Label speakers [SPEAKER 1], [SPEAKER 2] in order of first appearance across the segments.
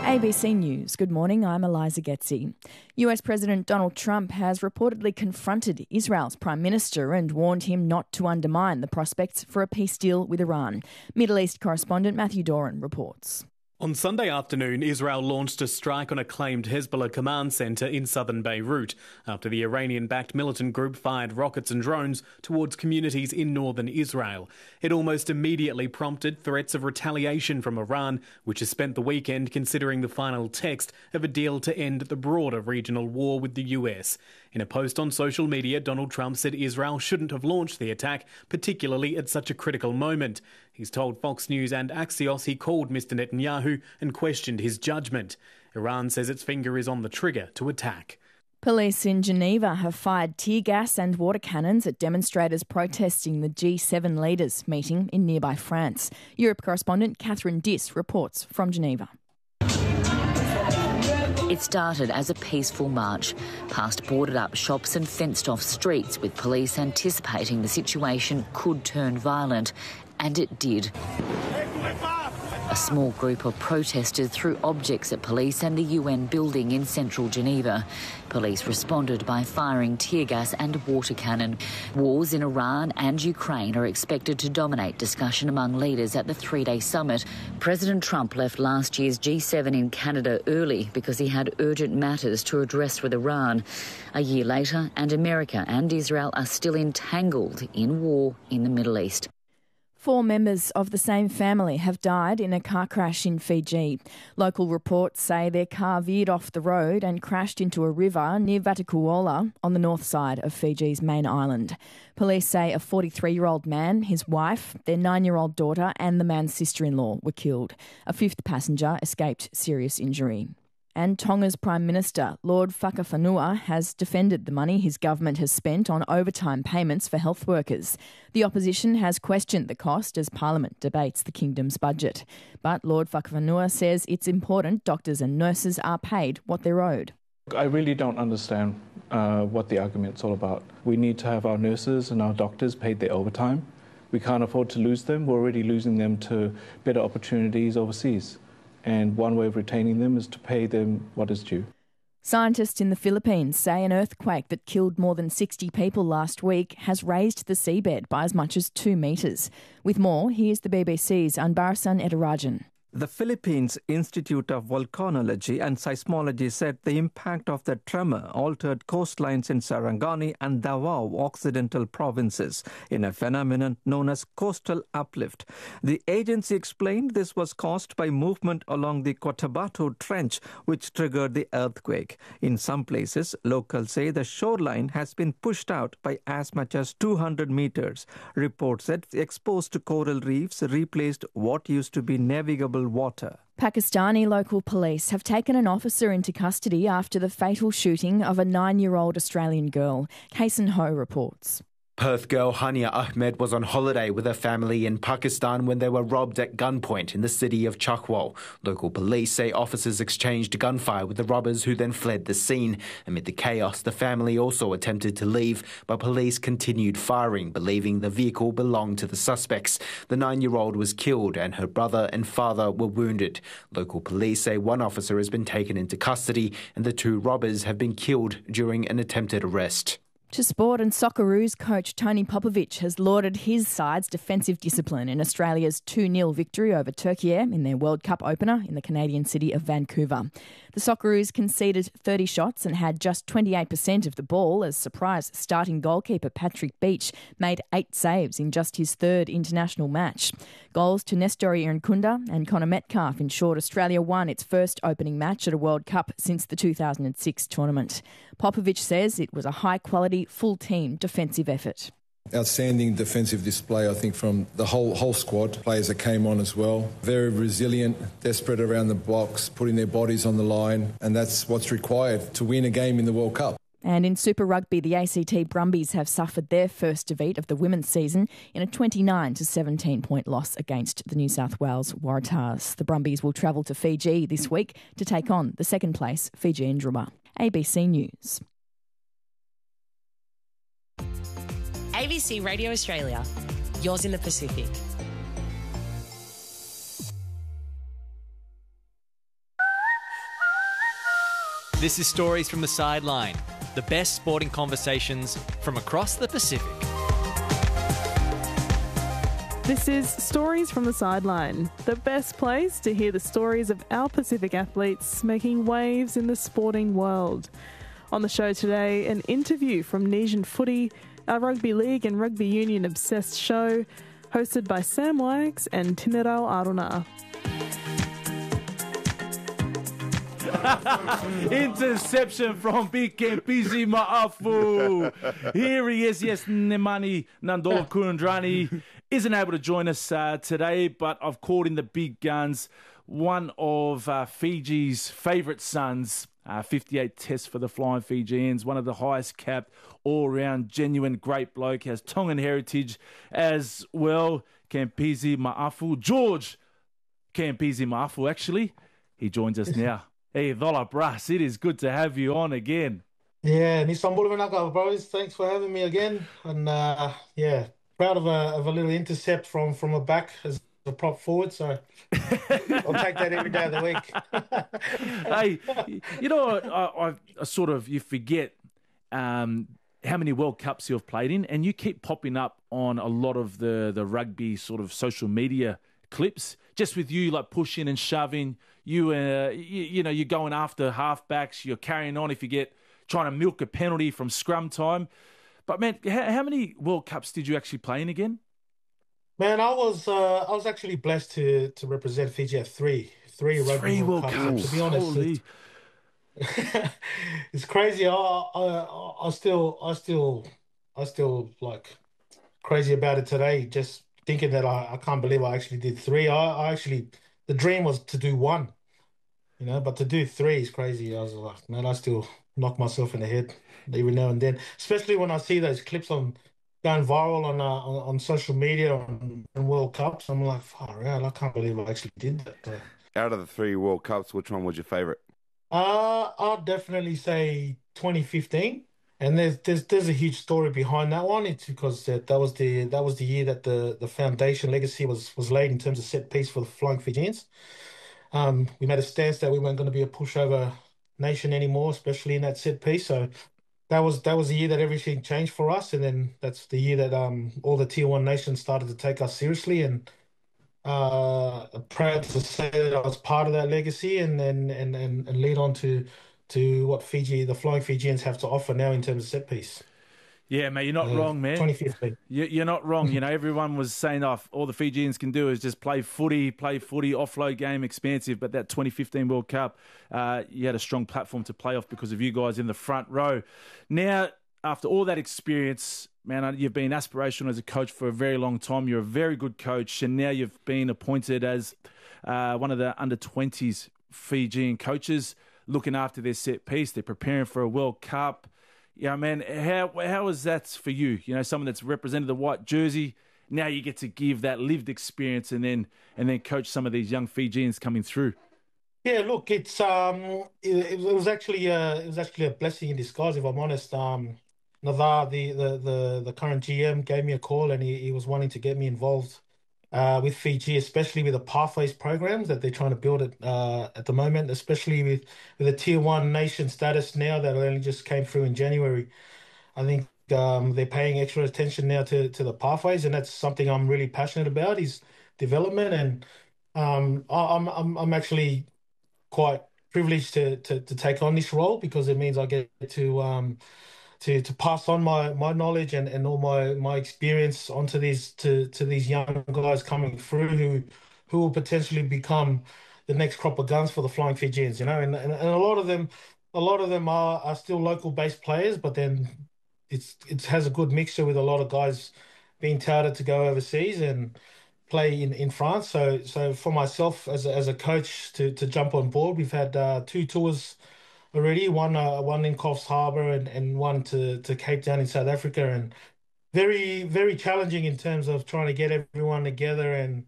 [SPEAKER 1] ABC News. Good morning, I'm Eliza Getzi. US President Donald Trump has reportedly confronted Israel's Prime Minister and warned him not to undermine the prospects for a peace deal with Iran. Middle East correspondent Matthew Doran reports.
[SPEAKER 2] On Sunday afternoon, Israel launched a strike on a claimed Hezbollah command centre in southern Beirut after the Iranian-backed militant group fired rockets and drones towards communities in northern Israel. It almost immediately prompted threats of retaliation from Iran, which has spent the weekend considering the final text of a deal to end the broader regional war with the US. In a post on social media, Donald Trump said Israel shouldn't have launched the attack, particularly at such a critical moment. He's told Fox News and Axios he called Mr. Netanyahu and questioned his judgment. Iran says its finger is on the trigger to attack.
[SPEAKER 1] Police in Geneva have fired tear gas and water cannons at demonstrators protesting the G7 leaders meeting in nearby France. Europe correspondent Catherine Diss reports from Geneva.
[SPEAKER 3] It started as a peaceful march, past boarded-up shops and fenced-off streets, with police anticipating the situation could turn violent, and it did. A small group of protesters threw objects at police and the UN building in central Geneva. Police responded by firing tear gas and water cannon. Wars in Iran and Ukraine are expected to dominate discussion among leaders at the three-day summit. President Trump left last year's G7 in Canada early because he had urgent matters to address with Iran. A year later, and America and Israel are still entangled in war in the Middle East.
[SPEAKER 1] 4 members of the same family have died in a car crash in Fiji. Local reports say their car veered off the road and crashed into a river near Vatikuola on the north side of Fiji's main island. Police say a 43-year-old man, his wife, their 9-year-old daughter and the man's sister-in-law were killed. A 5th passenger escaped serious injury. And Tonga's Prime Minister, Lord Whakawhanua, has defended the money his government has spent on overtime payments for health workers. The opposition has questioned the cost as Parliament debates the kingdom's budget. But Lord Whakawhanua says it's important doctors and nurses are paid what they're owed.
[SPEAKER 4] I really don't understand what the argument's all about. We need to have our nurses and our doctors paid their overtime. We can't afford to lose them. We're already losing them to better opportunities overseas. And one way of retaining them is to pay them what is due.
[SPEAKER 1] Scientists in the Philippines say an earthquake that killed more than 60 people last week has raised the seabed by as much as 2 metres. With more, here's the BBC's Anbarasan Edarajan.
[SPEAKER 5] The Philippines Institute of Volcanology and Seismology said the impact of the tremor altered coastlines in Sarangani and Davao Occidental provinces in a phenomenon known as coastal uplift. The agency explained this was caused by movement along the Cotabato Trench, which triggered the earthquake. In some places, locals say the shoreline has been pushed out by as much as 200 meters. Reports said exposed coral reefs replaced what used to be navigable water.
[SPEAKER 1] Pakistani local police have taken an officer into custody after the fatal shooting of a 9-year-old Australian girl. Kason Ho reports.
[SPEAKER 6] Perth girl Hania Ahmed was on holiday with her family in Pakistan when they were robbed at gunpoint in the city of Chakwal. Local police say officers exchanged gunfire with the robbers who then fled the scene. Amid the chaos, the family also attempted to leave, but police continued firing, believing the vehicle belonged to the suspects. The 9-year-old was killed and her brother and father were wounded. Local police say one officer has been taken into custody and the 2 robbers have been killed during an attempted arrest.
[SPEAKER 1] To sport, and Socceroos coach Tony Popovic has lauded his side's defensive discipline in Australia's 2-0 victory over Turkey in their World Cup opener in the Canadian city of Vancouver. The Socceroos conceded 30 shots and had just 28% of the ball as surprise starting goalkeeper Patrick Beach made 8 saves in just his 3rd international match. Goals to Nestori Irankunda and Connor Metcalfe ensured Australia won its first opening match at a World Cup since the 2006 tournament. Popovic says it was a high-quality, full-team defensive effort.
[SPEAKER 7] Outstanding defensive display, I think, from the whole squad, players that came on as well. Very resilient, desperate around the box, putting their bodies on the line, and that's what's required to win a game in the World Cup.
[SPEAKER 1] And in Super Rugby, the ACT Brumbies have suffered their first defeat of the women's season in a 29-17-point loss against the New South Wales Waratahs. The Brumbies will travel to Fiji this week to take on the second-place Fijian Drua. ABC News.
[SPEAKER 8] ABC Radio Australia, yours in the Pacific.
[SPEAKER 9] This is Stories from the Sideline, the best sporting conversations from across the Pacific.
[SPEAKER 10] This is Stories from the Sideline, the best place to hear the stories of our Pacific athletes making waves in the sporting world. On the show today, an interview from Nesian Footy, our rugby league and rugby union obsessed show, hosted by Sam Wags and Timirau Aruna.
[SPEAKER 11] Interception from Big Kempisi Ma'afu. Here he is, yes, Nemani Nandola Kurandrani isn't able to join us today, but I've called in the big guns, one of Fiji's favourite sons, 58 tests for the Flying Fijians, one of the highest capped, all-round, genuine great bloke, has Tongan heritage as well. Kempisi Ma'afu, George Kempisi Ma'afu, actually, he joins us now. Hey, Dola Brass, it is good to have you on again.
[SPEAKER 12] Yeah, Nisambula Vinaka, bros. Thanks for having me again. And yeah, proud of a little intercept from a back as a prop forward. So I'll take that every day of the week.
[SPEAKER 11] Hey, you know what? I sort of, you forget how many World Cups you've played in, and you keep popping up on a lot of the rugby sort of social media clips, just with you like pushing and shoving. You know, you're going after halfbacks. You're carrying on if you get trying to milk a penalty from scrum time. But man, how many World Cups did you actually play in again?
[SPEAKER 12] Man, I was actually blessed to represent Fiji at three rugby World Cups. To be honest, it's crazy. I still like crazy about it today. Just thinking that I can't believe I actually did three. I actually, the dream was to do one, you know, but to do three is crazy. I was like, man, I still knock myself in the head every now and then, especially when I see those clips going viral on social media on World Cups. I'm like, far out, I can't believe I actually did that.
[SPEAKER 13] Out of the 3 World Cups, which one was your favourite?
[SPEAKER 12] I'd definitely say 2015. And there's a huge story behind that one. It's because that was the year that the foundation legacy was laid in terms of set piece for the Flying Fijians. We made a stance that we weren't going to be a pushover nation anymore, especially in that set piece. So that was the year that everything changed for us, and then that's the year that all the Tier 1 nations started to take us seriously. And proud to say that I was part of that legacy, and lead on to what the Flying Fijians have to offer now in terms of set piece.
[SPEAKER 11] Yeah, mate, you're not wrong, man.
[SPEAKER 12] 2015.
[SPEAKER 11] You're not wrong. You know, everyone was saying, all the Fijians can do is just play footy, offload game, expansive. But that 2015 World Cup, you had a strong platform to play off because of you guys in the front row. Now, after all that experience, man, you've been aspirational as a coach for a very long time. You're a very good coach, and now you've been appointed as one of the under-20s Fijian coaches, looking after their set piece. They're preparing for a World Cup. Yeah, man, how is that for you? You know, someone that's represented the white jersey. Now you get to give that lived experience and then coach some of these young Fijians coming through.
[SPEAKER 12] Yeah, look, it was actually a blessing in disguise, if I'm honest. Nadar, the current GM, gave me a call, and he was wanting to get me involved with Fiji, especially with the Pathways programs that they're trying to build at the moment, especially with the Tier 1 nation status now that only just came through in January. I think they're paying extra attention now to the Pathways, and that's something I'm really passionate about, is development. And I'm actually quite privileged to take on this role, because it means I get to pass on my knowledge and all my experience onto these young guys coming through who will potentially become the next crop of guns for the Flying Fijians, you know. And a lot of them are still local based players, but then it has a good mixture with a lot of guys being touted to go overseas and play in France. So for myself as a coach to jump on board, we've had 2 tours already, one in Coffs Harbour and one to Cape Town in South Africa, and very, very challenging in terms of trying to get everyone together and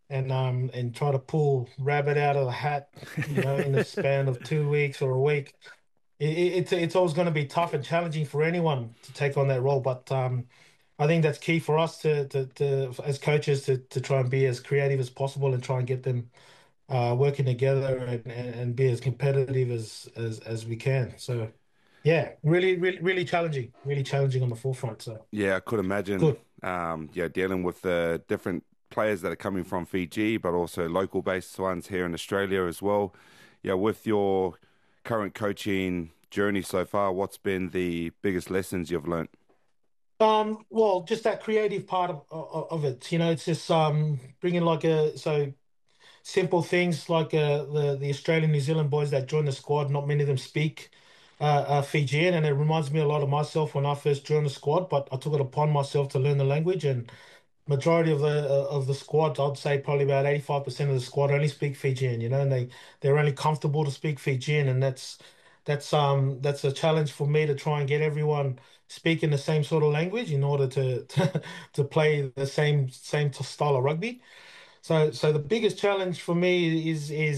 [SPEAKER 12] try to pull rabbit out of the hat, you know, in the span of 2 weeks or a week. It's always going to be tough and challenging for anyone to take on that role, but I think that's key for us to as coaches to try and be as creative as possible and try and get them working together and be as competitive as we can. So, yeah, really challenging on the forefront. So
[SPEAKER 13] Yeah, I could imagine.
[SPEAKER 12] good.
[SPEAKER 13] Dealing with the different players that are coming from Fiji, but also local-based ones here in Australia as well. Yeah, with your current coaching journey so far, what's been the biggest lessons you've learnt?
[SPEAKER 12] Well, just that creative part of it. It's just bringing so simple things like the Australian New Zealand boys that join the squad. Not many of them speak Fijian, and it reminds me a lot of myself when I first joined the squad. But I took it upon myself to learn the language, and majority of the squad, I'd say probably about 85% of the squad only speak Fijian. And they're only comfortable to speak Fijian, and that's a challenge for me to try and get everyone speaking the same sort of language in order to play the same style of rugby. So the biggest challenge for me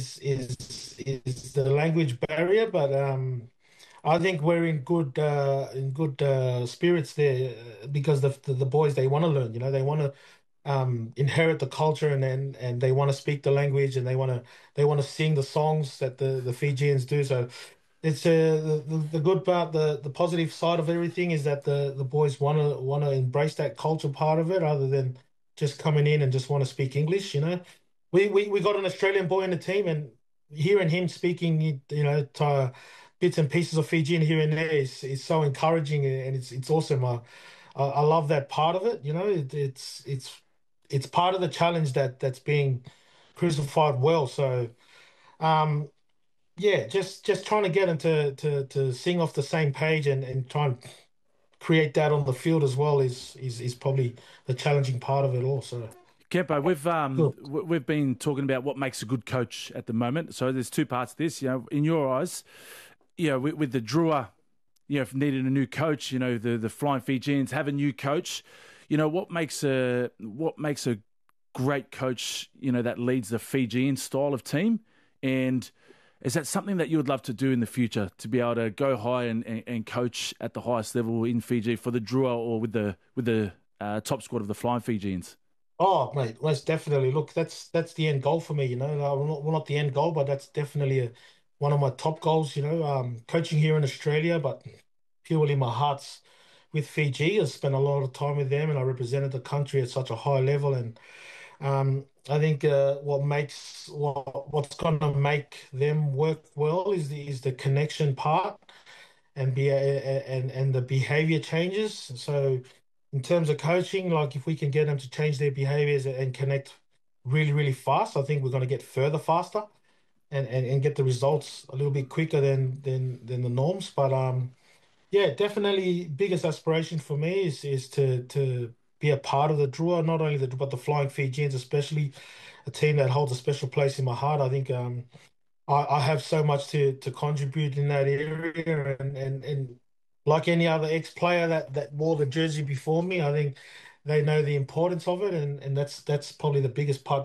[SPEAKER 12] is the language barrier, but I think we're in good spirits there because the boys, they want to learn. They want to inherit the culture, and they want to speak the language, and they want to sing the songs that the Fijians do. So it's the good part, the positive side of everything is that the boys want to embrace that culture part of it rather than just coming in and just want to speak English. We got an Australian boy in the team, and hearing him speaking, bits and pieces of Fijian here and there is so encouraging, and it's awesome. I love that part of it. It's part of the challenge that's being crucified well. So yeah, just trying to get them to sing off the same page and try and create that on the field as well is probably the challenging part of it all. So.
[SPEAKER 11] Kempo, we've been talking about what makes a good coach at the moment. So there's two parts to this. In your eyes, with the Drua, if needed a new coach, the Flying Fijians have a new coach. What makes a great coach, that leads the Fijian style of team, and is that something that you would love to do in the future, to be able to go high and coach at the highest level in Fiji for the Drua or with the top squad of the Flying Fijians?
[SPEAKER 12] Oh, mate, most definitely. Look, that's the end goal for me. Well, not the end goal, but that's definitely one of my top goals. Coaching here in Australia, but purely my heart's with Fiji. I spent a lot of time with them, and I represented the country at such a high level. And I think what's going to make them work well is the connection part and the behavior changes. So in terms of coaching, like if we can get them to change their behaviors and connect really, really fast, I think we're going to get further faster and get the results a little bit quicker than the norms. But yeah, definitely biggest aspiration for me is to be a part of the Drua, not only but the Flying Fijians, especially a team that holds a special place in my heart. I think I have so much to contribute in that area, and like any other ex-player that wore the jersey before me, I think they know the importance of it, and that's probably the biggest part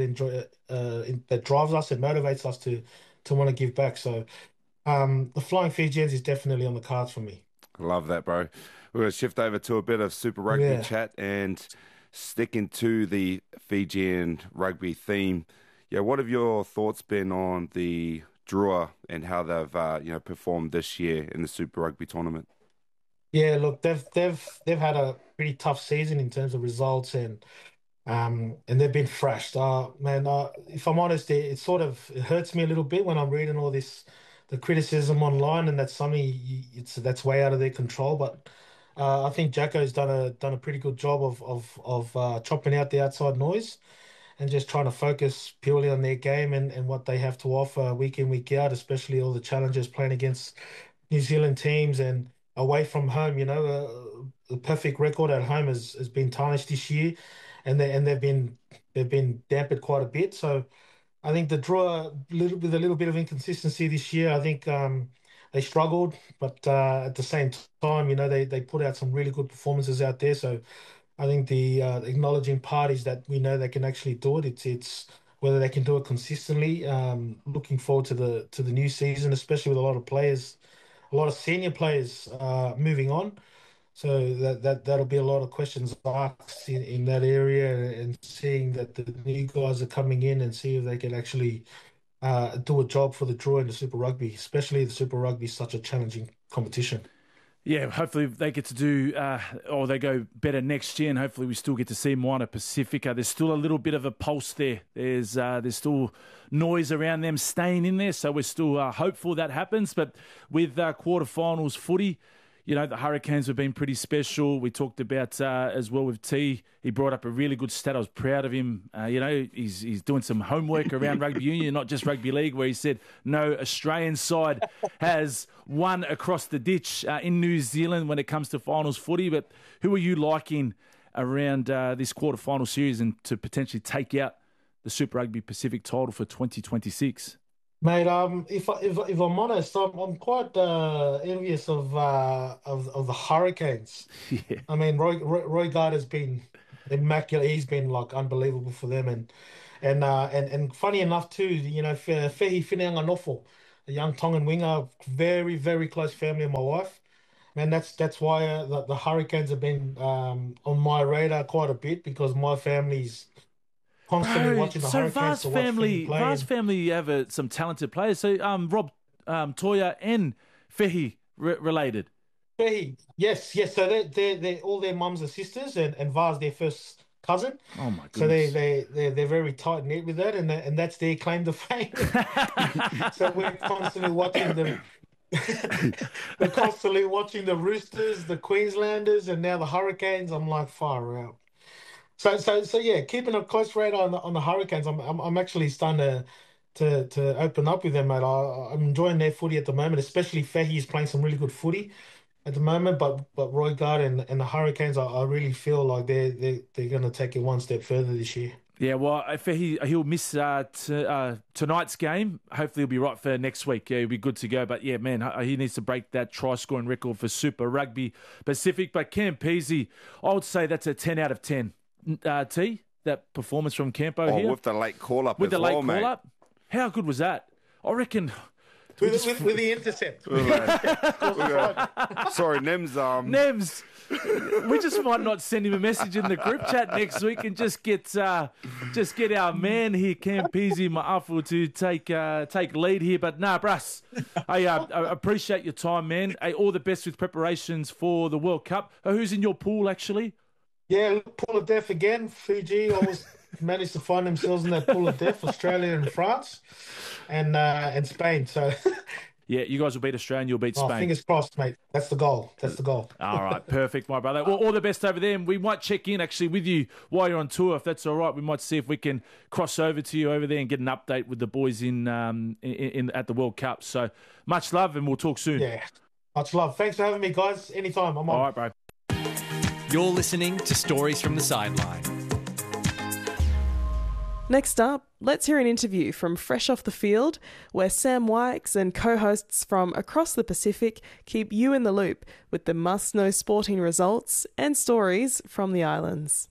[SPEAKER 12] that drives us and motivates us to want to give back. So the Flying Fijians is definitely on the cards for me.
[SPEAKER 13] I love that, bro. We're going to shift over to a bit of Super Rugby chat and sticking to the Fijian rugby theme. Yeah, what have your thoughts been on the Drua and how they've performed this year in the Super Rugby tournament?
[SPEAKER 12] Yeah, look, they've had a pretty tough season in terms of results, and they've been thrashed. Man, if I'm honest, it hurts me a little bit when I'm reading all the criticism online, and that's something that's way out of their control. But I think Jacko's done a pretty good job of chopping out the outside noise and just trying to focus purely on their game and what they have to offer week in, week out, especially all the challenges playing against New Zealand teams and away from home. The perfect record at home has been tarnished this year, and they've been dampened quite a bit. So I think the Drua, with a little bit of inconsistency this year, I think they struggled, but at the same time, they put out some really good performances out there. So I think the acknowledging parties that we know they can actually do it. It's whether they can do it consistently. Looking forward to the new season, especially with a lot of players, a lot of senior players moving on. So that'll be a lot of questions asked in that area, and seeing that the new guys are coming in and see if they can actually do a job for the draw in the Super Rugby, especially the Super Rugby is such a challenging competition.
[SPEAKER 11] Yeah, hopefully they get to do, or they go better next year, and hopefully we still get to see Moana Pacifica. There's still a little bit of a pulse there. There's still noise around them staying in there, so we're still hopeful that happens. But with quarterfinals footy, you know, the Hurricanes have been pretty special. We talked about as well with T. He brought up a really good stat. I was proud of him. You know, he's doing some homework around rugby union, not just rugby league, where he said no Australian side has won across the ditch in New Zealand when it comes to finals footy. But who are you liking around this quarterfinal series and to potentially take out the Super Rugby Pacific title for 2026?
[SPEAKER 12] Mate, if I'm honest, I'm quite envious of the Hurricanes.
[SPEAKER 11] Yeah.
[SPEAKER 12] I mean, Roy Gard has been immaculate. He's been like unbelievable for them, and funny enough too, you know, Fehi Whineanganofo, a young Tongan winger, very very close family of my wife. Man, that's why the Hurricanes have been on my radar quite a bit, because my family's constantly watching the Hurricanes.
[SPEAKER 11] Vast family have some talented players. So Rob Toya and Fehi related.
[SPEAKER 12] Fehi, yes. So they're all their mums are sisters, and Vaz their first cousin.
[SPEAKER 11] Oh my
[SPEAKER 12] goodness!
[SPEAKER 11] goodness.
[SPEAKER 12] So they're very tight knit with that, and that's their claim to fame. So we're constantly watching them. We're constantly watching the Roosters, the Queenslanders, and now the Hurricanes. I'm like, far out. So yeah, keeping a close radar on the Hurricanes. I'm actually starting to open up with them, mate. I'm enjoying their footy at the moment, especially Fehi is playing some really good footy at the moment. But Roy Gard and the Hurricanes, I really feel like they're going to take it one step further this year.
[SPEAKER 11] Yeah, well, if he'll miss tonight's game, hopefully he'll be right for next week. Yeah, he'll be good to go. But yeah, man, he needs to break that try-scoring record for Super Rugby Pacific. But Campese, I would say that's a 10 out of 10. T, that performance from Campo here.
[SPEAKER 13] With the late call-up
[SPEAKER 11] With
[SPEAKER 13] as
[SPEAKER 11] the late
[SPEAKER 13] well, mate.
[SPEAKER 11] call-up? How good was that? I reckon...
[SPEAKER 12] With the intercept.
[SPEAKER 13] Sorry, Nems.
[SPEAKER 11] Nems, we just might not send him a message in the group chat next week and just get our man here, Campese Ma'afu, to take lead here. But nah, Brass, I appreciate your time, man. Hey, all the best with preparations for the World Cup. Who's in your pool, actually?
[SPEAKER 12] Yeah, pool of death again. Fiji always managed to find themselves in that pool of death. Australia and France, and Spain. So
[SPEAKER 11] yeah, you guys will beat Australia and you'll beat Spain.
[SPEAKER 12] Fingers crossed, mate. That's the goal.
[SPEAKER 11] All right, perfect, my brother. Well, all the best over there. And we might check in actually with you while you're on tour, if that's all right. We might see if we can cross over to you over there and get an update with the boys in at the World Cup. So much love, and we'll talk soon.
[SPEAKER 12] Yeah, much love. Thanks for having me, guys. Anytime. I'm on.
[SPEAKER 11] All right, bro.
[SPEAKER 9] You're listening to Stories from the Sideline.
[SPEAKER 10] Next up, let's hear an interview from Fresh Off the Field, where Sam Wykes and co-hosts from across the Pacific keep you in the loop with the must-know sporting results and stories from the islands.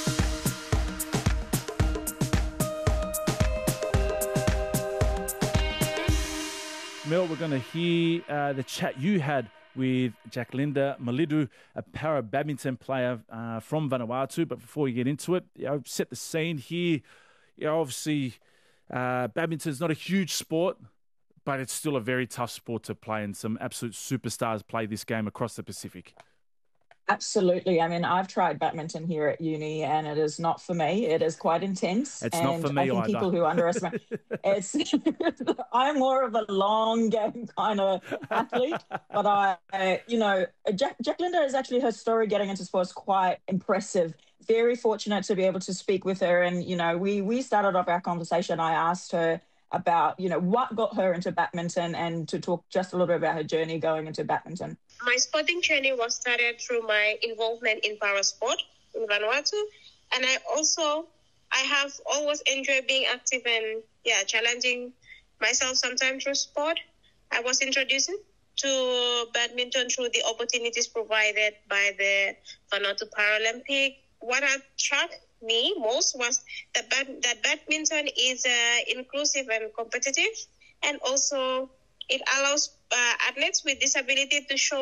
[SPEAKER 11] Mel, we're going to hear the chat you had with Jacklinda Malidu, a para badminton player from Vanuatu. But before we get into it, set the scene here. Obviously, badminton's not a huge sport, but it's still a very tough sport to play, and some absolute superstars play this game across the Pacific.
[SPEAKER 14] Absolutely. I mean, I've tried badminton here at uni, and it is not for me. It is quite intense.
[SPEAKER 11] It's not for me
[SPEAKER 14] I think
[SPEAKER 11] either.
[SPEAKER 14] People who underestimate it's. I'm more of a long game kind of athlete, but Jacklinda is actually, her story getting into sports quite impressive. Very fortunate to be able to speak with her, and we started off our conversation. I asked her about what got her into badminton, and to talk just a little bit about her journey going into badminton.
[SPEAKER 15] My sporting journey was started through my involvement in parasport in Vanuatu, and I have always enjoyed being active and challenging myself sometimes through sport. I was introduced to badminton through the opportunities provided by the Vanuatu Paralympic. What attracted me most was that badminton is inclusive and competitive, and also it allows athletes with disability to show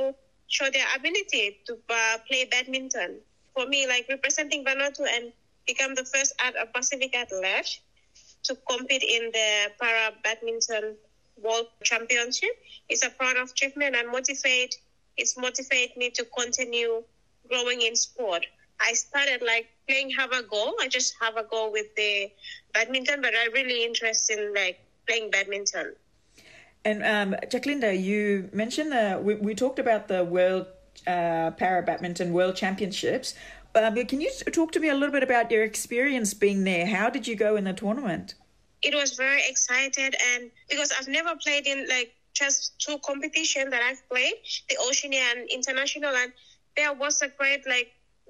[SPEAKER 15] show their ability to play badminton. For me, like representing Vanuatu and become the first Pacific athlete to compete in the Para Badminton World Championship is a proud achievement and it's motivate me to continue growing in sport. I started like playing have a go. I just have a go with the badminton, but I'm really interested in like playing badminton.
[SPEAKER 16] And Jacinda, you mentioned we talked about the World Para Badminton World Championships. Can you talk to me a little bit about your experience being there? How did you go in the tournament?
[SPEAKER 15] It was very excited, and because I've never played in like just two competitions that I've played, the Oceania and International, and there was a great like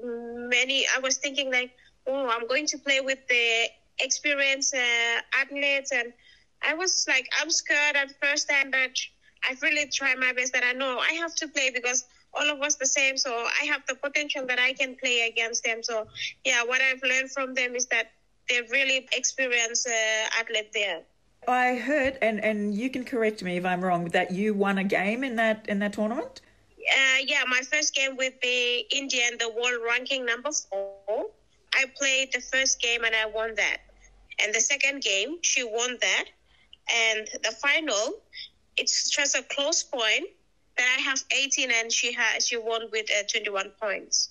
[SPEAKER 15] I was thinking like, oh, I'm going to play with the experienced athletes, and I was like, I'm scared at first time, but I've really tried my best that I know I have to play because all of us the same, so I have the potential that I can play against them. So yeah, what I've learned from them is that they're really experienced athlete there.
[SPEAKER 16] I heard, and you can correct me if I'm wrong, that you won a game in that tournament?
[SPEAKER 15] Yeah, my first game with the Indian, the world ranking number 4. I played the first game and I won that. And the second game, she won that. And the final, it's just a close point that I have 18 and she won with 21 points.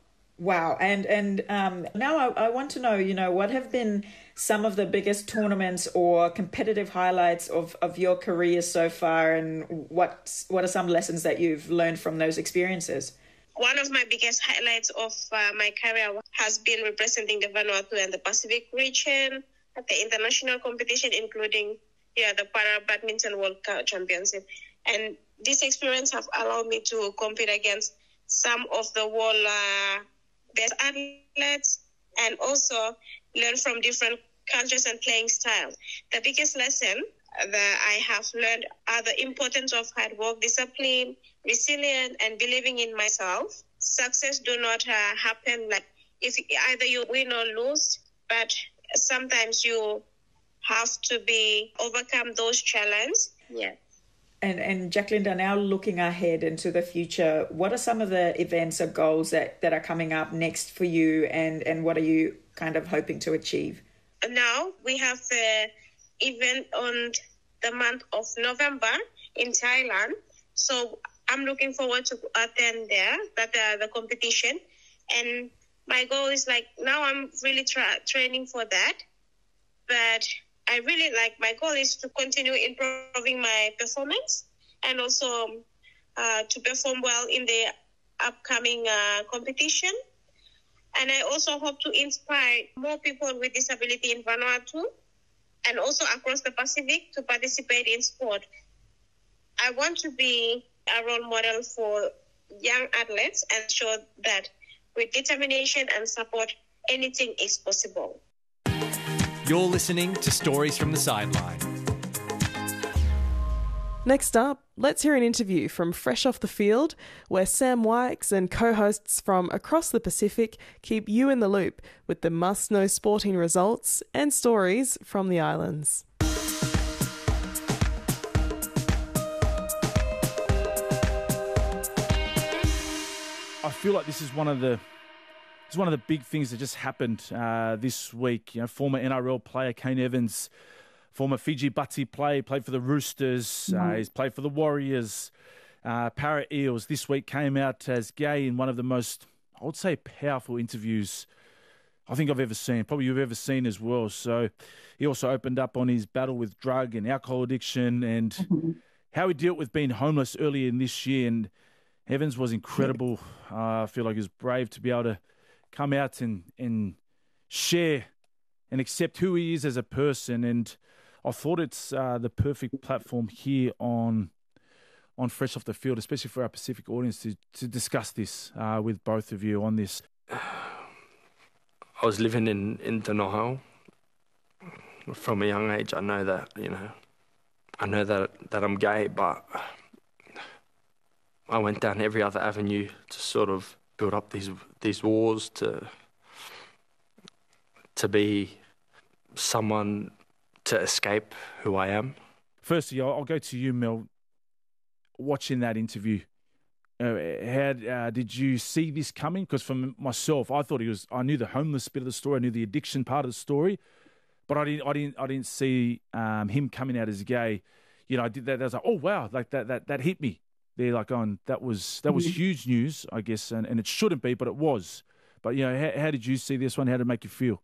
[SPEAKER 16] Wow. And now I want to know, what have been some of the biggest tournaments or competitive highlights of your career so far, and what are some lessons that you've learned from those experiences?
[SPEAKER 15] One of my biggest highlights of my career has been representing the Vanuatu and the Pacific region at the international competition, including the Para Badminton World Championship. And this experience have allowed me to compete against some of the world best athletes and also learn from different cultures and playing styles. The biggest lesson that I have learned are the importance of hard work, discipline, resilience, and believing in myself. Success do not happen like if either you win or lose, but sometimes you have to overcome those challenges. Yeah.
[SPEAKER 16] And Jacinda, now looking ahead into the future, what are some of the events or goals that are coming up next for you, and what are you kind of hoping to achieve?
[SPEAKER 15] Now we have the event on the month of November in Thailand. So I'm looking forward to attend there, the competition. And my goal is like, now I'm really training for that. But I really my goal is to continue improving my performance and also to perform well in the upcoming competition. And I also hope to inspire more people with disability in Vanuatu and also across the Pacific to participate in sport. I want to be a role model for young athletes and show that with determination and support, anything is possible.
[SPEAKER 9] You're listening to Stories from the Sideline.
[SPEAKER 10] Next up, let's hear an interview from Fresh Off the Field, where Sam Wykes and co-hosts from across the Pacific keep you in the loop with the must-know sporting results and stories from the islands.
[SPEAKER 11] I feel like this is one of the big things that just happened this week. Former NRL player Kane Evans, former Fiji Butty played for the Roosters. He's played for the Warriors, Para Eels. This week came out as gay in one of the most, I would say, powerful interviews I think I've ever seen, probably you've ever seen as well. So he also opened up on his battle with drug and alcohol addiction and how he dealt with being homeless earlier in this year. And Evans was incredible. I feel like he was brave to be able to come out and share and accept who he is as a person. And I thought it's the perfect platform here on Fresh Off the Field, especially for our Pacific audience, to discuss this with both of you on this.
[SPEAKER 17] I was living in Denial. From a young age, I know that, I know that I'm gay, but I went down every other avenue to sort of build up these walls to be someone to escape who I am.
[SPEAKER 11] Firstly, I'll go to you, Mel. Watching that interview, How did you see this coming? Because for myself, I knew the homeless bit of the story, I knew the addiction part of the story, but I didn't see him coming out as gay. You know, I did that. I was like, oh wow, like that hit me. They're like, that was huge news, I guess, and it shouldn't be, but it was. But you know, how did you see this one? How did it make you feel?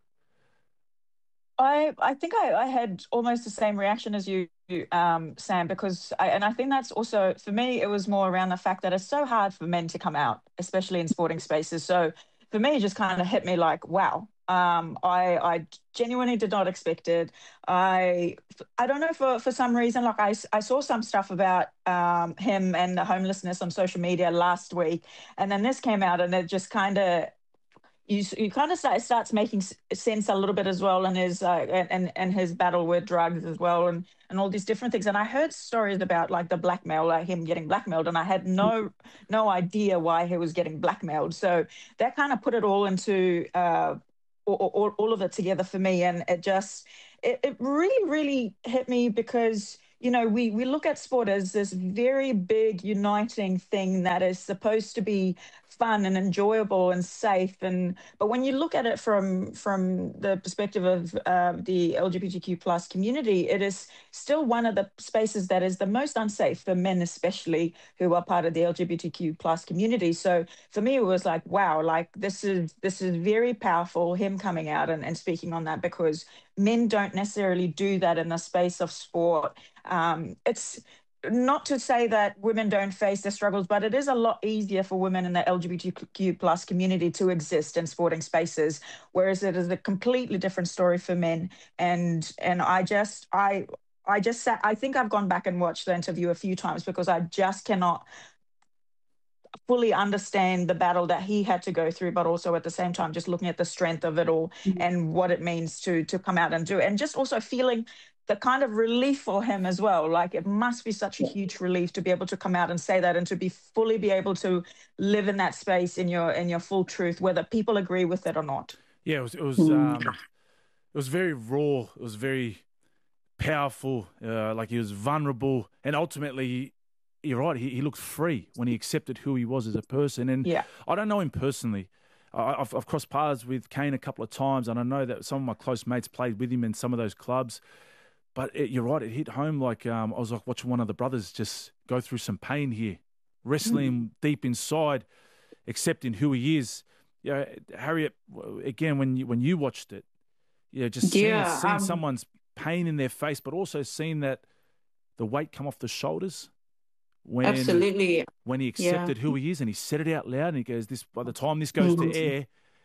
[SPEAKER 14] I think I had almost the same reaction as you, Sam, because I think that's also, for me, it was more around the fact that it's so hard for men to come out, especially in sporting spaces. So for me, it just kind of hit me like, wow. I genuinely did not expect it. I don't know, for some reason, like I saw some stuff about him and the homelessness on social media last week, and then this came out, and it just kind of, you kind of starts making sense a little bit as well, and his battle with drugs as well, and all these different things. And I heard stories about like the blackmail, like him getting blackmailed, and I had no idea why he was getting blackmailed. So that kind of put it all into all of it together for me, and it really, really hit me because, you know, we look at sport as this very big uniting thing that is supposed to be fun and enjoyable and safe, but when you look at it from the perspective of the LGBTQ plus community, it is still one of the spaces that is the most unsafe for men, especially who are part of the LGBTQ plus community. So for me, it was like, wow, like this is very powerful, him coming out and speaking on that, because men don't necessarily do that in the space of sport. It's not to say that women don't face their struggles, but it is a lot easier for women in the LGBTQ plus community to exist in sporting spaces, whereas it is a completely different story for men. And I think I've gone back and watched the interview a few times because I just cannot fully understand the battle that he had to go through, but also at the same time just looking at the strength of it all and what it means to come out and do it, and just also feeling the kind of relief for him as well. Like, it must be such a huge relief to be able to come out and say that, and to be able to live in that space in your full truth, whether people agree with it or not.
[SPEAKER 11] Yeah, it was very raw. It was very powerful. Like, he was vulnerable, and ultimately, you're right, he looked free when he accepted who he was as a person. And I don't know him personally. I've crossed paths with Kane a couple of times, and I know that some of my close mates played with him in some of those clubs. But you're right, it hit home like I was like watching one of the brothers just go through some pain here, wrestling deep inside, accepting who he is. Yeah, Harriet, again, when you watched it, just seeing someone's pain in their face, but also seeing that the weight come off the shoulders.
[SPEAKER 18] Absolutely.
[SPEAKER 11] When he accepted who he is and he said it out loud, and he goes, "This, by the time this goes to air,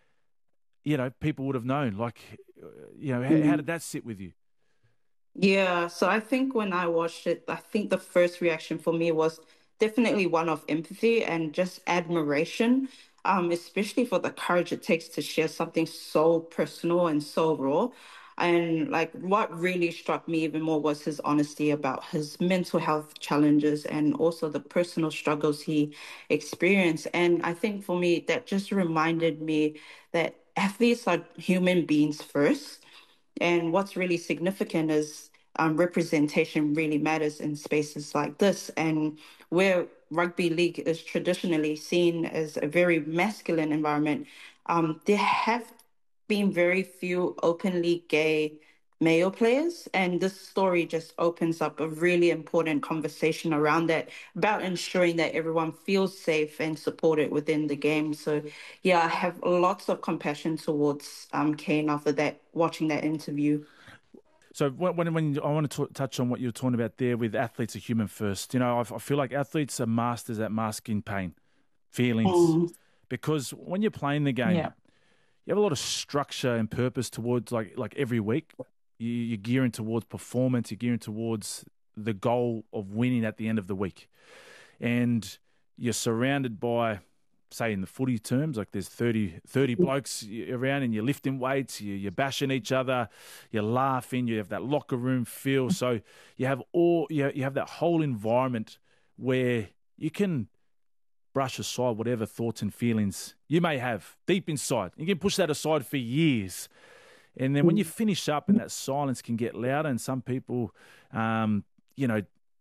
[SPEAKER 11] people would have known." Like, how did that sit with you?
[SPEAKER 18] Yeah, so I think when I watched it, I think the first reaction for me was definitely one of empathy and just admiration, especially for the courage it takes to share something so personal and so raw. And like, what really struck me even more was his honesty about his mental health challenges and also the personal struggles he experienced. And I think for me, that just reminded me that athletes are human beings first. And what's really significant is representation really matters in spaces like this. And where rugby league is traditionally seen as a very masculine environment, there have been very few openly gay male players. And this story just opens up a really important conversation around that, about ensuring that everyone feels safe and supported within the game. So, yeah, I have lots of compassion towards Kane after that, watching that interview.
[SPEAKER 11] So when I want to touch on what you were talking about there with athletes are human first. I feel like athletes are masters at masking pain, feelings, because when you're playing the game, you have a lot of structure and purpose towards like every week. You're gearing towards performance. You're gearing towards the goal of winning at the end of the week. And you're surrounded by, say in the footy terms, like there's 30 blokes around, and you're lifting weights, you're bashing each other, you're laughing, you have that locker room feel. So you have that whole environment where you can brush aside whatever thoughts and feelings you may have deep inside. You can push that aside for years. And then when you finish up, and that silence can get louder, and some people,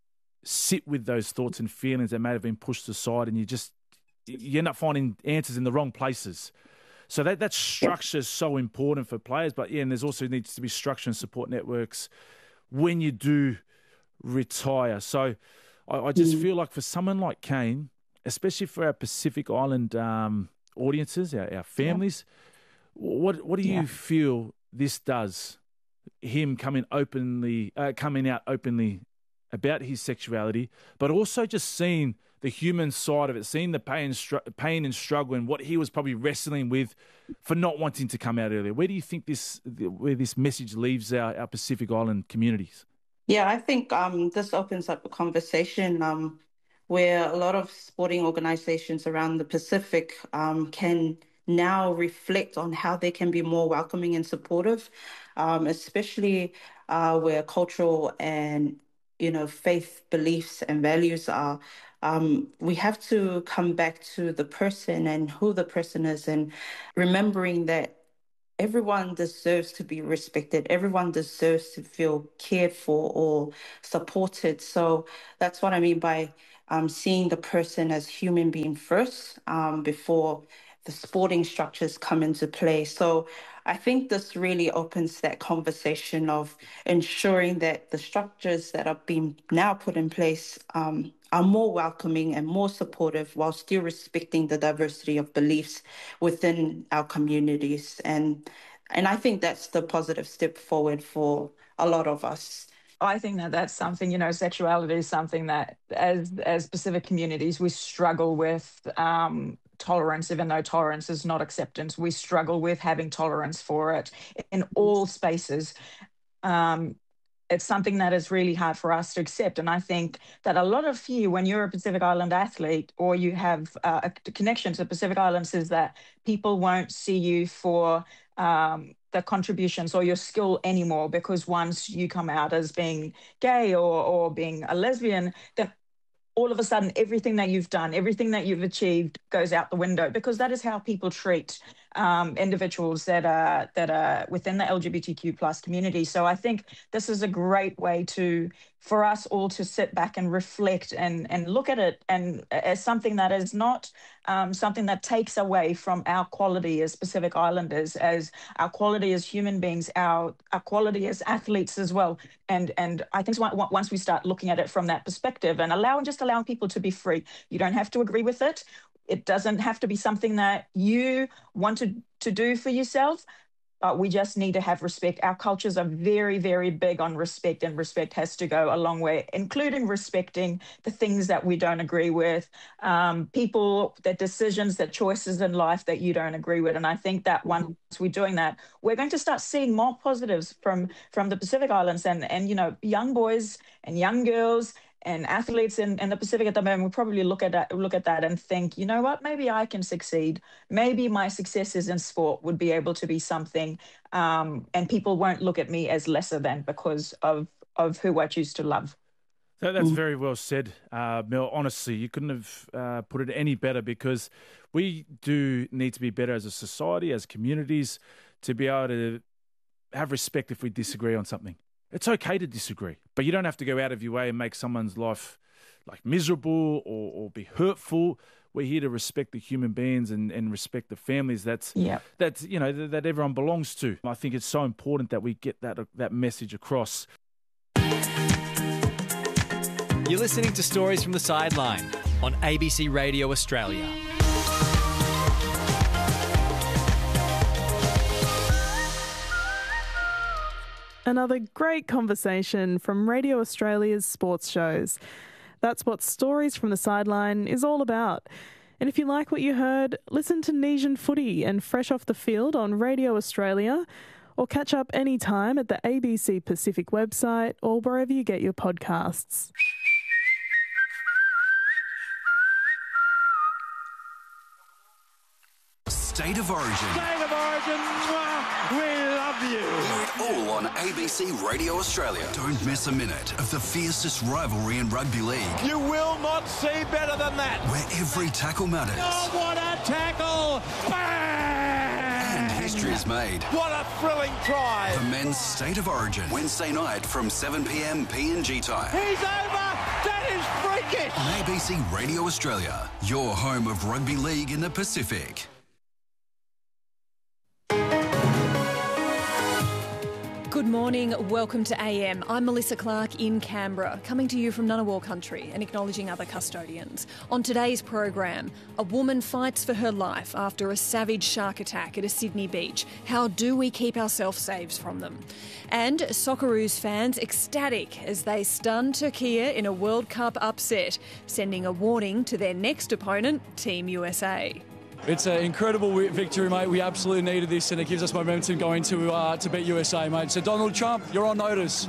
[SPEAKER 11] sit with those thoughts and feelings that may have been pushed aside, and you end up finding answers in the wrong places. So that structure is so important for players. But, and there's also needs to be structure and support networks when you do retire. So I just feel like for someone like Kane, especially for our Pacific Island audiences, our families, what do you feel this does, him coming out openly about his sexuality, but also just seeing the human side of it, seeing the pain and struggle and what he was probably wrestling with for not wanting to come out earlier? Where do you think this message leaves our Pacific Island communities?
[SPEAKER 18] Yeah, I think this opens up a conversation where a lot of sporting organizations around the Pacific can now reflect on how they can be more welcoming and supportive, especially where cultural and faith beliefs and values are. We have to come back to the person and who the person is, and remembering that everyone deserves to be respected. Everyone deserves to feel cared for or supported. So that's what I mean by seeing the person as human being first before the sporting structures come into play. So I think this really opens that conversation of ensuring that the structures that are being now put in place are more welcoming and more supportive while still respecting the diversity of beliefs within our communities. And I think that's the positive step forward for a lot of us.
[SPEAKER 16] I think that's something, sexuality is something that as Pacific communities, we struggle with tolerance, even though tolerance is not acceptance. We struggle with having tolerance for it in all spaces. It's something that is really hard for us to accept. And I think that a lot of you, when you're a Pacific Island athlete or you have a connection to the Pacific Islands, is that people won't see you for the contributions or your skill anymore, because once you come out as being gay or being a lesbian, then all of a sudden everything that you've done, everything that you've achieved goes out the window, because that is how people treat individuals that are within the LGBTQ plus community. So I think this is a great way for us all to sit back and reflect and look at it and as something that is not something that takes away from our quality as Pacific Islanders, as our quality as human beings, our quality as athletes as well. And I think once we start looking at it from that perspective and allowing people to be free, you don't have to agree with it. It doesn't have to be something that you wanted to do for yourself, but we just need to have respect. Our cultures are very, very big on respect, and respect has to go a long way, including respecting the things that we don't agree with, people, their decisions, their choices in life that you don't agree with. And I think that once we're doing that, we're going to start seeing more positives from the Pacific Islands and young boys and young girls and athletes in the Pacific at the moment will probably look at that and think, you know what, maybe I can succeed. Maybe my successes in sport would be able to be something, and people won't look at me as lesser than because of who I choose to love.
[SPEAKER 11] That's very well said, Mel. Honestly, you couldn't have put it any better, because we do need to be better as a society, as communities, to be able to have respect if we disagree on something. It's okay to disagree, but you don't have to go out of your way and make someone's life like miserable or be hurtful. We're here to respect the human beings and respect the families that everyone belongs to. I think it's so important that we get that message across.
[SPEAKER 9] You're listening to Stories from the Sideline on ABC Radio Australia.
[SPEAKER 10] Another great conversation from Radio Australia's sports shows. That's what Stories from the Sideline is all about. And if you like what you heard, listen to Nesian Footy and Fresh Off the Field on Radio Australia, or catch up anytime at the ABC Pacific website or wherever you get your podcasts.
[SPEAKER 19] State of Origin.
[SPEAKER 20] State of Origin, we love you.
[SPEAKER 19] Hear it all on ABC Radio Australia. Don't miss a minute of the fiercest rivalry in rugby league.
[SPEAKER 20] You will not see better than that.
[SPEAKER 19] Where every tackle matters.
[SPEAKER 20] Oh, what a tackle! Bang!
[SPEAKER 19] And history is made.
[SPEAKER 20] What a thrilling try.
[SPEAKER 19] The men's State of Origin. Wednesday night from 7 p.m. PNG time.
[SPEAKER 20] He's over. That is freakish!
[SPEAKER 19] On ABC Radio Australia, your home of rugby league in the Pacific.
[SPEAKER 21] Good morning, welcome to AM. I'm Melissa Clark in Canberra, coming to you from Ngunnawal country and acknowledging other custodians. On today's program, a woman fights for her life after a savage shark attack at a Sydney beach. How do we keep ourselves safe from them? And Socceroos fans ecstatic as they stun Turkey in a World Cup upset, sending a warning to their next opponent, Team USA.
[SPEAKER 22] It's an incredible victory, mate. We absolutely needed this, and it gives us momentum going to beat USA, mate. So Donald Trump, you're on notice.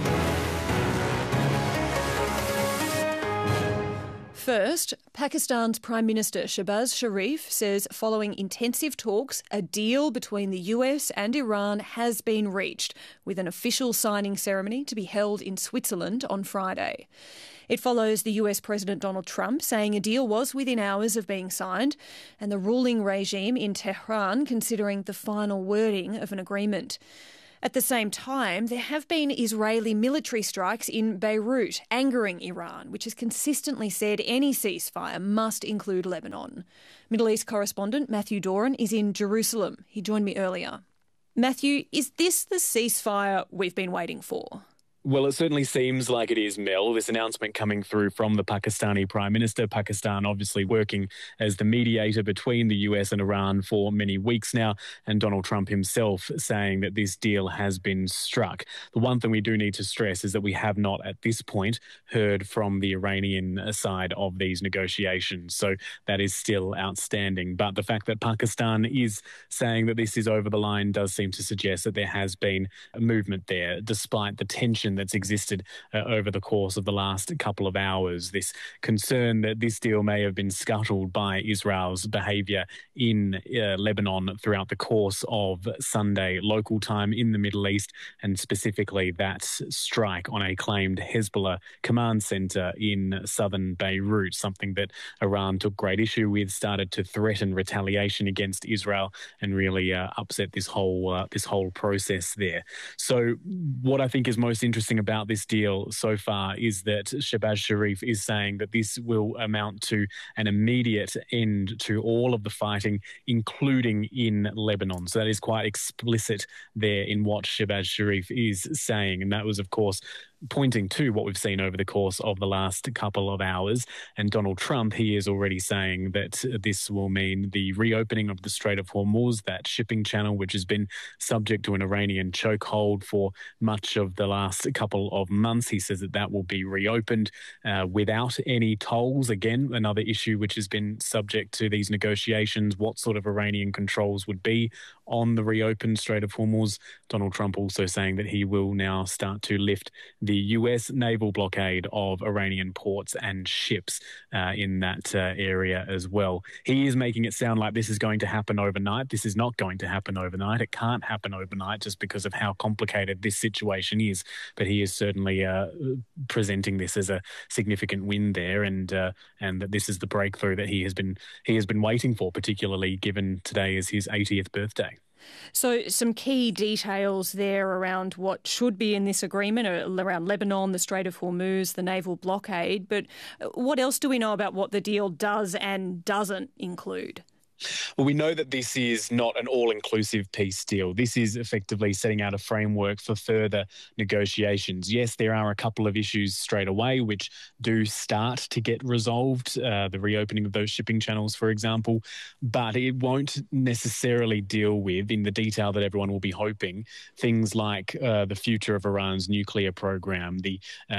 [SPEAKER 21] First, Pakistan's Prime Minister Shehbaz Sharif says following intensive talks, a deal between the US and Iran has been reached, with an official signing ceremony to be held in Switzerland on Friday. It follows the US President Donald Trump saying a deal was within hours of being signed, and the ruling regime in Tehran considering the final wording of an agreement. At the same time, there have been Israeli military strikes in Beirut, angering Iran, which has consistently said any ceasefire must include Lebanon. Middle East correspondent Matthew Doran is in Jerusalem. He joined me earlier. Matthew, is this the ceasefire we've been waiting for?
[SPEAKER 2] Well, it certainly seems like it is, Mel. This announcement coming through from the Pakistani Prime Minister. Pakistan obviously working as the mediator between the US and Iran for many weeks now, and Donald Trump himself saying that this deal has been struck. The one thing we do need to stress is that we have not at this point heard from the Iranian side of these negotiations. So that is still outstanding. But the fact that Pakistan is saying that this is over the line does seem to suggest that there has been a movement there, despite the tension that's existed over the course of the last couple of hours. This concern that this deal may have been scuttled by Israel's behaviour in Lebanon throughout the course of Sunday local time in the Middle East, and specifically that strike on a claimed Hezbollah command centre in southern Beirut, something that Iran took great issue with, started to threaten retaliation against Israel, and really upset this whole process there. So what I think is most interesting about this deal so far is that Shehbaz Sharif is saying that this will amount to an immediate end to all of the fighting, including in Lebanon. So that is quite explicit there in what Shehbaz Sharif is saying. And that was, of course, pointing to what we've seen over the course of the last couple of hours. And Donald Trump, he is already saying that this will mean the reopening of the Strait of Hormuz, that shipping channel, which has been subject to an Iranian chokehold for much of the last couple of months. He says that that will be reopened without any tolls. Again, another issue which has been subject to these negotiations, what sort of Iranian controls would be on the reopened Strait of Hormuz. Donald Trump also saying that he will now start to lift the US naval blockade of Iranian ports and ships in that area as well. He is making it sound like this is going to happen overnight. This is not going to happen overnight. It can't happen overnight just because of how complicated this situation is. But he is certainly presenting this as a significant win there, and that this is the breakthrough that he has been waiting for, particularly given today is his 80th birthday.
[SPEAKER 21] So some key details there around what should be in this agreement, around Lebanon, the Strait of Hormuz, the naval blockade. But what else do we know about what the deal does and doesn't include?
[SPEAKER 2] Well, we know that this is not an all-inclusive peace deal. This is effectively setting out a framework for further negotiations. Yes, there are a couple of issues straight away which do start to get resolved, the reopening of those shipping channels, for example, but it won't necessarily deal with, in the detail that everyone will be hoping, things like the future of Iran's nuclear program, the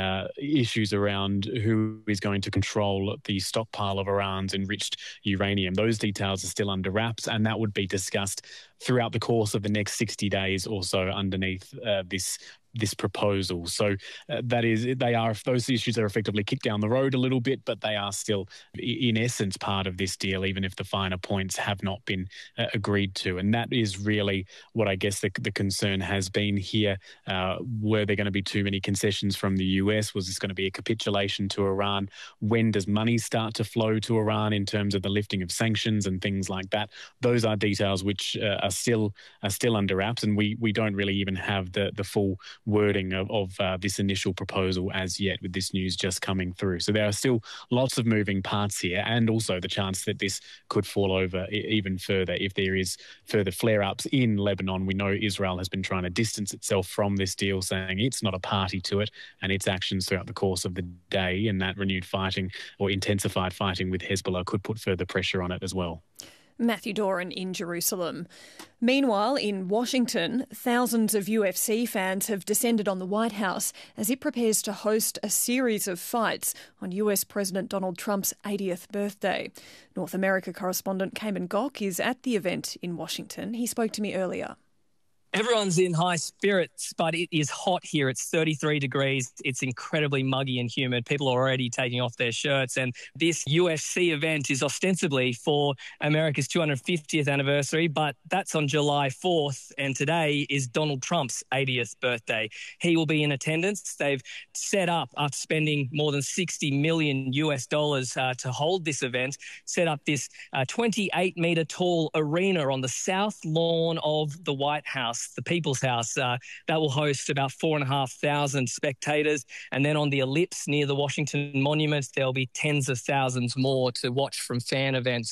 [SPEAKER 2] issues around who is going to control the stockpile of Iran's enriched uranium. Those details are still under wraps, and that would be discussed throughout the course of the next 60 days or so underneath this proposal. So those issues are effectively kicked down the road a little bit, but they are still in essence part of this deal, even if the finer points have not been agreed to. And that is really what I guess the concern has been here. Were there going to be too many concessions from the US? Was this going to be a capitulation to Iran? When does money start to flow to Iran in terms of the lifting of sanctions and things like that? Those are details which are still under wraps, and we don't really even have the full wording of this initial proposal as yet, with this news just coming through. So there are still lots of moving parts here, and also the chance that this could fall over even further if there is further flare-ups in Lebanon. We know Israel has been trying to distance itself from this deal, saying it's not a party to it, and its actions throughout the course of the day and that renewed fighting or intensified fighting with Hezbollah could put further pressure on it as well.
[SPEAKER 21] Matthew Doran in Jerusalem. Meanwhile, in Washington, thousands of UFC fans have descended on the White House as it prepares to host a series of fights on US President Donald Trump's 80th birthday. North America correspondent Cayman Gok is at the event in Washington. He spoke to me earlier.
[SPEAKER 3] Everyone's in high spirits, but it is hot here. It's 33 degrees. It's incredibly muggy and humid. People are already taking off their shirts. And this UFC event is ostensibly for America's 250th anniversary, but that's on July 4th. And today is Donald Trump's 80th birthday. He will be in attendance. They've set up, after spending more than $60 million to hold this event, set up this 28-metre tall arena on the south lawn of the White House, the People's House. That will host about 4,500 spectators. And then on the ellipse near the Washington Monument, there'll be tens of thousands more to watch from fan events